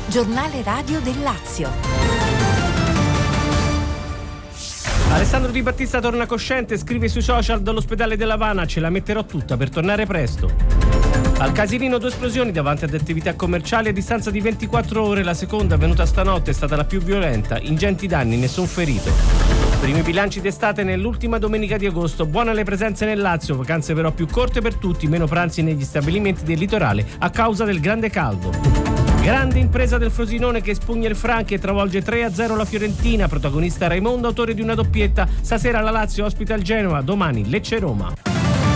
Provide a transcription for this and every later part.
giornale radio del Lazio. Alessandro Di Battista torna cosciente, scrive sui social dall'ospedale dell'Havana: ce la metterò tutta per tornare presto. Al Casinino 2 esplosioni davanti ad attività commerciali a distanza di 24 ore, la seconda avvenuta stanotte è stata la più violenta, ingenti danni, nessun ferito. Primi bilanci d'estate nell'ultima domenica di agosto, buone le presenze nel Lazio, vacanze però più corte per tutti, meno pranzi negli stabilimenti del litorale a causa del grande caldo. Grande impresa del Frosinone che espugna il Franchi e travolge 3-0 la Fiorentina, protagonista Raimondo, autore di una doppietta. Stasera la Lazio ospita il Genoa, domani Lecce-Roma.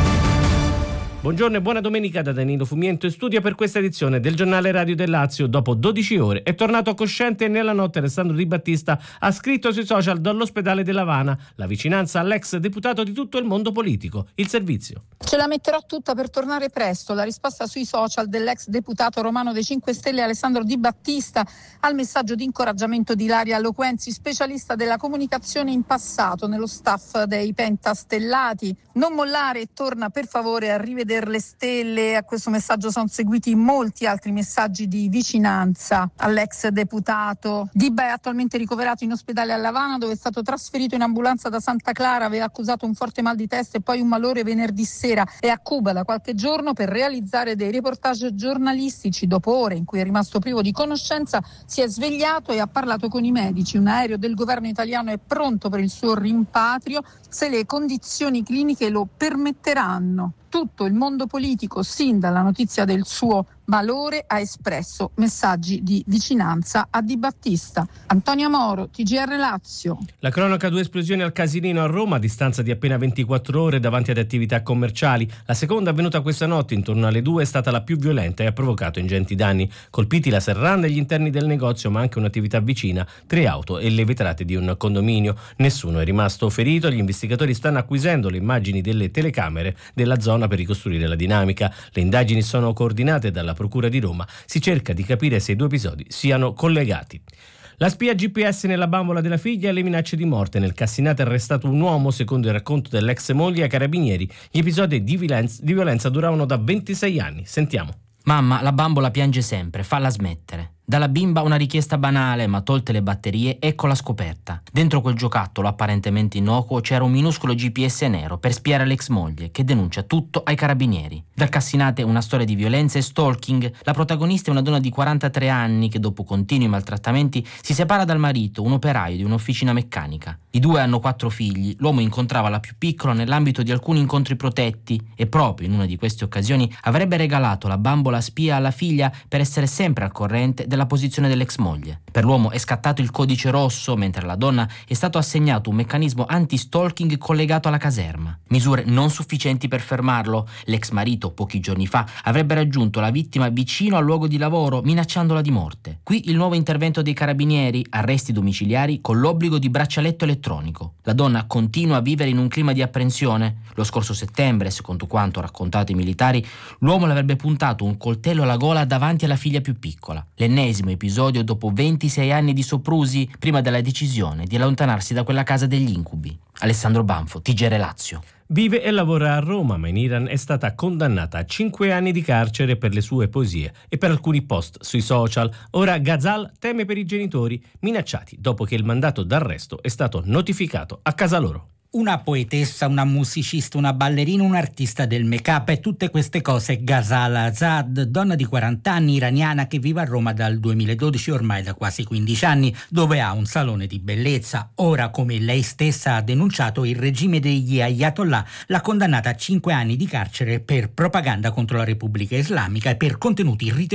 Buongiorno e buona domenica da Danilo Fumiento in studio per questa edizione del giornale radio del Lazio. Dopo 12 ore è tornato cosciente e nella notte Alessandro Di Battista ha scritto sui social dall'ospedale dell'Havana: la vicinanza all'ex deputato di tutto il mondo politico, il servizio. Ce la metterò tutta per tornare presto, la risposta sui social dell'ex deputato romano dei 5 Stelle Alessandro Di Battista al messaggio di incoraggiamento di Ilaria Loquenzi, specialista della comunicazione in passato nello staff dei Pentastellati. Non mollare e torna per favore a rivedere le stelle. A questo messaggio sono seguiti molti altri messaggi di vicinanza all'ex deputato. Dibba è attualmente ricoverato in ospedale all'Havana, dove è stato trasferito in ambulanza da Santa Clara, aveva accusato un forte mal di testa e poi un malore venerdì sera. È a Cuba da qualche giorno per realizzare dei reportage giornalistici. Dopo ore in cui è rimasto privo di conoscenza, si è svegliato e ha parlato con i medici. Un aereo del governo italiano è pronto per il suo rimpatrio se le condizioni cliniche lo permetteranno. Tutto il mondo politico, sin dalla notizia del suo valore, ha espresso messaggi di vicinanza a Di Battista. Antonio Moro, TGR Lazio. La cronaca: 2 esplosioni al Casinino a Roma a distanza di appena 24 ore davanti ad attività commerciali. La seconda, avvenuta questa notte intorno alle 2, è stata la più violenta e ha provocato ingenti danni. Colpiti la serranda e gli interni del negozio, ma anche un'attività vicina, 3 auto e le vetrate di un condominio. Nessuno è rimasto ferito. Gli investigatori stanno acquisendo le immagini delle telecamere della zona per ricostruire la dinamica. Le indagini sono coordinate dalla Procura di Roma. Si cerca di capire se i 2 episodi siano collegati. La spia GPS nella bambola della figlia e le minacce di morte. Nel Cassinate è arrestato un uomo, secondo il racconto dell'ex moglie ai carabinieri. Gli episodi di violenza duravano da 26 anni. Sentiamo. Mamma, la bambola piange sempre, falla smettere. Dalla bimba una richiesta banale, ma tolte le batterie, ecco la scoperta. Dentro quel giocattolo apparentemente innocuo c'era un minuscolo GPS nero per spiare l'ex moglie, che denuncia tutto ai carabinieri. Dal Cassinate una storia di violenza e stalking. La protagonista è una donna di 43 anni che dopo continui maltrattamenti si separa dal marito, un operaio di un'officina meccanica. I 2 hanno 4 figli. L'uomo incontrava la più piccola nell'ambito di alcuni incontri protetti e proprio in una di queste occasioni avrebbe regalato la bambola spia alla figlia per essere sempre al corrente della posizione dell'ex moglie. Per l'uomo è scattato il codice rosso, mentre alla donna è stato assegnato un meccanismo anti-stalking collegato alla caserma. Misure non sufficienti per fermarlo. L'ex marito, pochi giorni fa, avrebbe raggiunto la vittima vicino al luogo di lavoro, minacciandola di morte. Qui il nuovo intervento dei carabinieri: arresti domiciliari con l'obbligo di braccialetto elettronico. La donna continua a vivere in un clima di apprensione. Lo scorso settembre, secondo quanto raccontato ai militari, l'uomo le avrebbe puntato un coltello alla gola davanti alla figlia più piccola. L'ennesimo episodio dopo 26 anni di soprusi, prima della decisione di allontanarsi da quella casa degli incubi. Alessandro Banfo, TGR Lazio. Vive e lavora a Roma, ma in Iran è stata condannata a 5 anni di carcere per le sue poesie e per alcuni post sui social. Ora Ghazal teme per i genitori, minacciati dopo che il mandato d'arresto è stato notificato a casa loro. Una poetessa, una musicista, una ballerina, un artista del make-up e tutte queste cose. Ghazal Azad, donna di 40 anni, iraniana che vive a Roma dal 2012, ormai da quasi 15 anni, dove ha un salone di bellezza. Ora, come lei stessa ha denunciato, il regime degli Ayatollah l'ha condannata a 5 anni di carcere per propaganda contro la Repubblica Islamica e per contenuti ritenuti